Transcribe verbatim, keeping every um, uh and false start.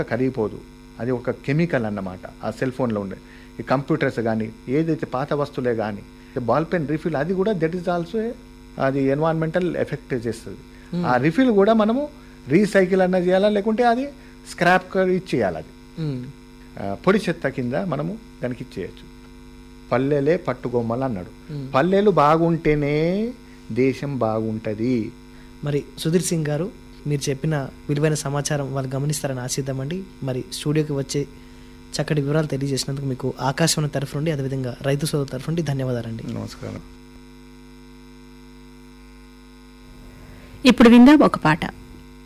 కరిగిపోదు. అది ఒక కెమికల్ అన్నమాట. ఆ సెల్ ఫోన్లో ఉండే ఈ కంప్యూటర్స్ కానీ ఏదైతే పాత వస్తువులే కానీ బాల్ పెన్ రిఫిల్ అది కూడా దట్ ఈస్ ఆల్సో అది ఎన్వైరన్మెంటల్ ఎఫెక్ట్ చేస్తుంది. ఆ రిఫిల్ కూడా మనము రీసైకిల్ అన్న చేయాలా, లేకుంటే అది స్క్రాప్ ఇచ్చేయాలి. అది పొడి చెత్త కింద మనము దానికి ఇచ్చేయచ్చు. పల్లెలే పట్టుగొమ్మలు అన్నాడు. పల్లెలు బాగుంటేనే దేశం బాగుంటుంది. మరి సుధీర్ సింగ్ గారు, మీరు చెప్పిన విలువైన సమాచారం వాళ్ళు గమనిస్తారని ఆశిద్దామండి. మరి స్టూడియోకి వచ్చే చక్కటి వివరాలు తెలియజేసినందుకు మీకు ఆకాశవాణి తరఫు నుండి, అదేవిధంగా రైతు సోదరు తరఫు నుండి ధన్యవాదాలండి. నమస్కారం. ఇప్పుడు విందాం ఒక పాట.